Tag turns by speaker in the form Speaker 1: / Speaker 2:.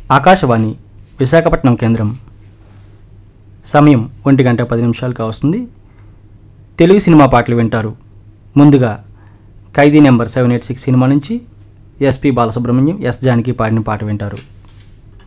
Speaker 1: ఆకాశవాణి విశాఖపట్నం కేంద్రం. సమయం 1:10 కావస్తుంది. తెలుగు సినిమా పాటలు వింటారు. ముందుగా ఖైదీ నెంబర్ 786 సినిమా నుంచి ఎస్పి బాలసుబ్రహ్మణ్యం, ఎస్ జానకి పాడిన పాట వింటారు.